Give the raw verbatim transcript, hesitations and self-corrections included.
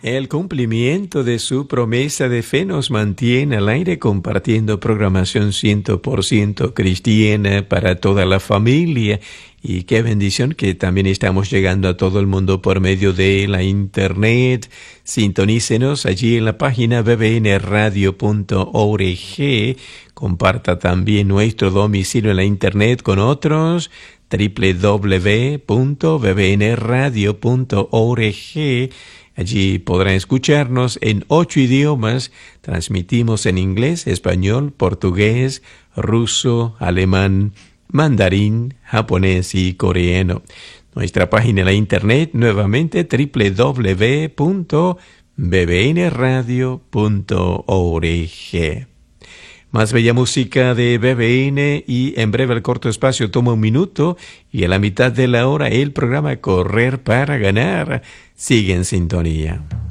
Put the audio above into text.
El cumplimiento de su promesa de fe nos mantiene al aire compartiendo programación cien por ciento cristiana para toda la familia. Y qué bendición que también estamos llegando a todo el mundo por medio de la internet. Sintonícenos allí en la página b b n radio punto org. Comparta también nuestro domicilio en la internet con otros. w w w punto b b n radio punto org. Allí podrán escucharnos en ocho idiomas. Transmitimos en inglés, español, portugués, ruso, alemán, mandarín, japonés y coreano. Nuestra página en la internet, nuevamente, w w w punto b b n radio punto org. Más bella música de B B N y en breve el corto espacio toma un minuto y a la mitad de la hora el programa Correr para Ganar sigue en sintonía.